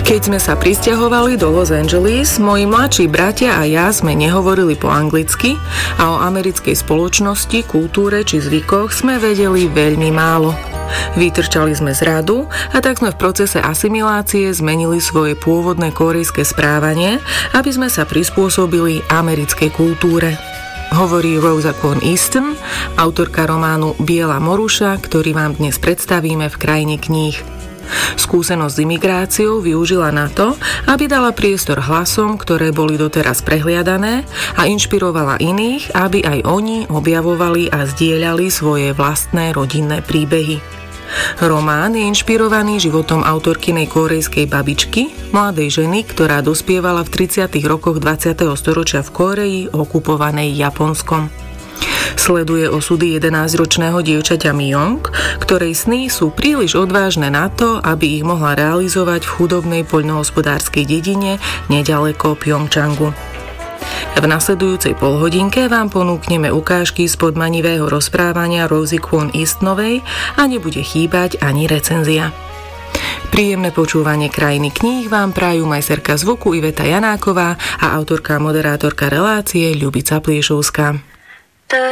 Keď sme sa prisťahovali do Los Angeles, moji mladší bratia a ja sme nehovorili po anglicky a o americkej spoločnosti, kultúre či zvykoch sme vedeli veľmi málo. Vytrčali sme z radu a tak sme v procese asimilácie zmenili svoje pôvodné kórejské správanie, aby sme sa prispôsobili americkej kultúre. Hovorí Rosa Kwon Easton, autorka románu Biela moruša, ktorý vám dnes predstavíme v Krajine kníh. Skúsenosť s imigráciou využila na to, aby dala priestor hlasom, ktoré boli doteraz prehliadané, a inšpirovala iných, aby aj oni objavovali a zdieľali svoje vlastné rodinné príbehy. Román je inšpirovaný životom autorkynej kórejskej babičky, mladej ženy, ktorá dospievala v 30. rokoch 20. storočia v Kórei, okupovanej Japonskom. Sleduje osudy 11-ročného dievčaťa Myong, ktorej sny sú príliš odvážne na to, aby ich mohla realizovať v chudobnej poľnohospodárskej dedine neďaleko Pjongčangu. V nasledujúcej polhodinke vám ponúkneme ukážky z podmanivého rozprávania Rosy Kwon Eastonovej a nebude chýbať ani recenzia. Príjemné počúvanie Krajiny kníh vám prajú majsterka zvuku Iveta Janáková a autorka a moderátorka relácie Ľubica Pliešovská.